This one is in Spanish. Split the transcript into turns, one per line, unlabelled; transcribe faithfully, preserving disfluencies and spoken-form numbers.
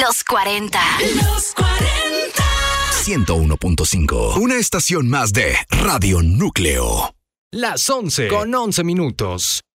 Los cuarenta. Los cuarenta.
ciento uno punto cinco. Una estación más de Radio Núcleo.
Las once con once minutos.